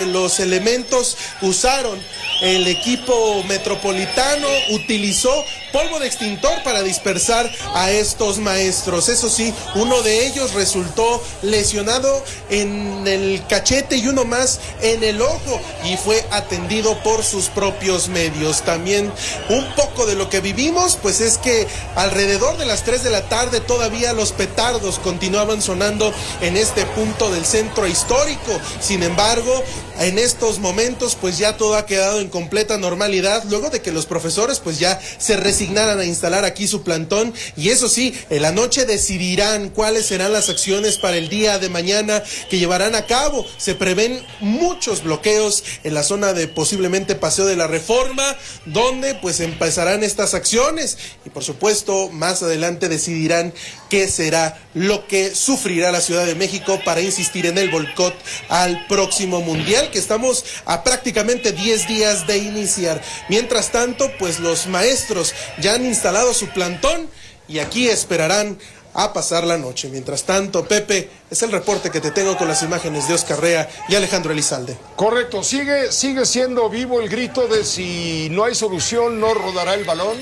los elementos usaron, el equipo metropolitano utilizó polvo de extintor para dispersar a estos maestros. Eso sí, uno de ellos resultó lesionado en el cachete y uno más en el ojo y fue atendido por sus propios medios. También un poco de lo que vivimos, pues es que alrededor de las 3 de la tarde todavía los petardos continuaban sonando en este punto del centro histórico. Sin embargo, en estos momentos pues ya todo ha quedado en completa normalidad luego de que los profesores pues ya se resignaran a instalar aquí su plantón, y eso sí, en la noche decidirán cuáles serán las acciones para el día de mañana que llevarán a cabo. Se prevén muchos bloqueos en la zona de posiblemente Paseo de la Reforma, donde pues empezarán estas acciones y por supuesto más adelante decidirán qué será lo que sufrirá la Ciudad de México para insistir en el boicot al próximo Mundial, que estamos a prácticamente 10 días de iniciar. Mientras tanto, pues los maestros ya han instalado su plantón y aquí esperarán a pasar la noche. Mientras tanto, Pepe, es el reporte que te tengo con las imágenes de Oscar Rea y Alejandro Elizalde. Correcto, sigue siendo vivo el grito de si no hay solución, no rodará el balón.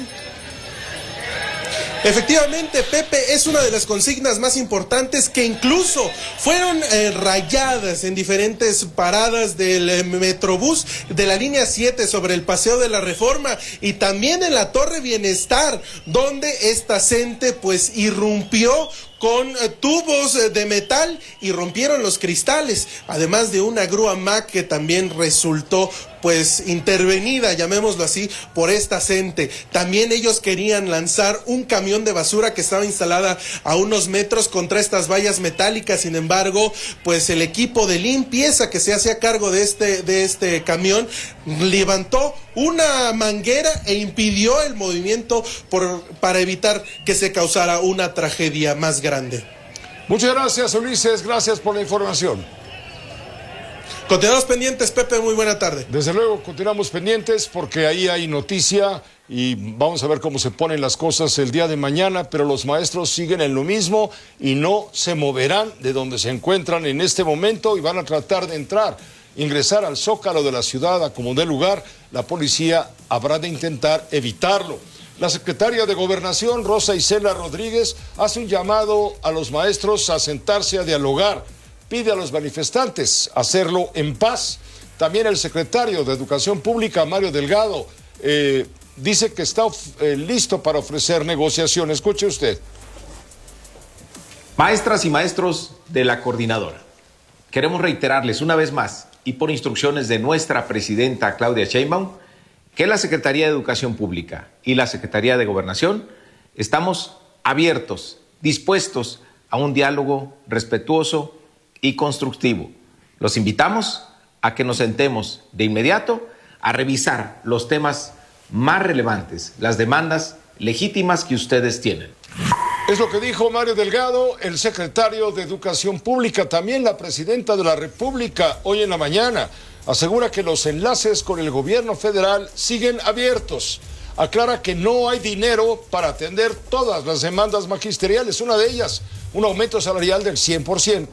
Efectivamente, Pepe, es una de las consignas más importantes que incluso fueron rayadas en diferentes paradas del Metrobús de la línea 7 sobre el Paseo de la Reforma y también en la Torre Bienestar, donde esta gente pues irrumpió con tubos de metal y rompieron los cristales, además de una grúa MAC que también resultó pues intervenida, llamémoslo así, por esta gente. También ellos querían lanzar un camión de basura que estaba instalada a unos metros contra estas vallas metálicas. Sin embargo, pues el equipo de limpieza que se hacía cargo de este camión levantó una manguera e impidió el movimiento para evitar que se causara una tragedia más grande. Muchas gracias, Ulises, gracias por la información. Continuamos pendientes, Pepe, muy buena tarde. Desde luego, continuamos pendientes porque ahí hay noticia y vamos a ver cómo se ponen las cosas el día de mañana, pero los maestros siguen en lo mismo y no se moverán de donde se encuentran en este momento y van a tratar de ingresar al Zócalo de la ciudad a como dé lugar. La policía habrá de intentar evitarlo. La secretaria de Gobernación, Rosa Isela Rodríguez, hace un llamado a los maestros a sentarse a dialogar. Pide a los manifestantes hacerlo en paz. También el secretario de Educación Pública, Mario Delgado, dice que está listo para ofrecer negociación. Escuche usted. Maestras y maestros de la coordinadora, queremos reiterarles una vez más y por instrucciones de nuestra presidenta Claudia Sheinbaum que la Secretaría de Educación Pública y la Secretaría de Gobernación estamos abiertos, dispuestos a un diálogo respetuoso y constructivo. Los invitamos a que nos sentemos de inmediato a revisar los temas más relevantes, las demandas legítimas que ustedes tienen. Es lo que dijo Mario Delgado, el secretario de Educación Pública. También la presidenta de la República, hoy en la mañana, asegura que los enlaces con el gobierno federal siguen abiertos. Aclara que no hay dinero para atender todas las demandas magisteriales, una de ellas, un aumento salarial del 100%.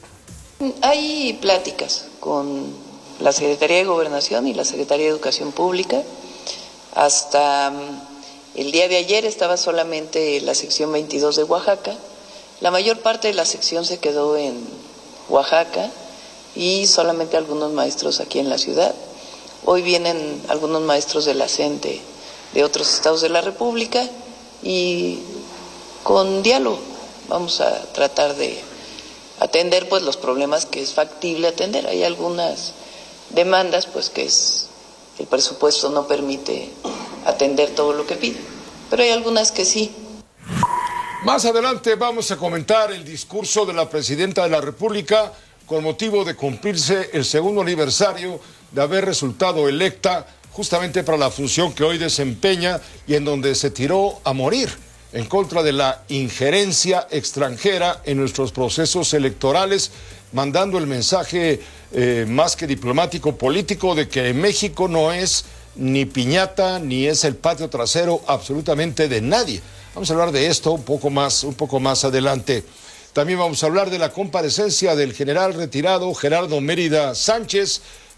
Hay pláticas con la Secretaría de Gobernación y la Secretaría de Educación Pública. Hasta el día de ayer estaba solamente la sección 22 de Oaxaca. La mayor parte de la sección se quedó en Oaxaca y solamente algunos maestros aquí en la ciudad. Hoy vienen algunos maestros de la CENTE de otros estados de la República y con diálogo vamos a tratar de atender pues los problemas que es factible atender. Hay algunas demandas pues que el presupuesto no permite atender todo lo que piden, pero hay algunas que sí. Más adelante vamos a comentar el discurso de la presidenta de la República con motivo de cumplirse el segundo aniversario de haber resultado electa justamente para la función que hoy desempeña y en donde se tiró a morir en contra de la injerencia extranjera en nuestros procesos electorales, mandando el mensaje más que diplomático político de que México no es ni piñata ni es el patio trasero absolutamente de nadie. Vamos a hablar de esto un poco más adelante. También vamos a hablar de la comparecencia del general retirado Gerardo Mérida Sánchez,